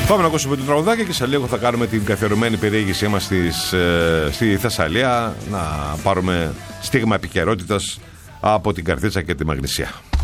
Πάμε να ακούσουμε το τραγουδάκι και σε λίγο θα κάνουμε την καθιερωμένη περιήγησή μας στη Θεσσαλία, να πάρουμε στίγμα επικαιρότητας από την Καρδίτσα και τη Μαγνησία.